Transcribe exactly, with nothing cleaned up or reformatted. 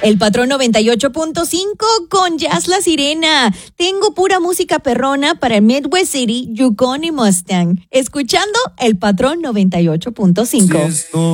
El Patrón noventa y ocho punto cinco con Jazz La Sirena. Tengo pura música perrona para el Midwest City, Yukon y Mustang. Escuchando El Patrón noventa y ocho punto cinco. Si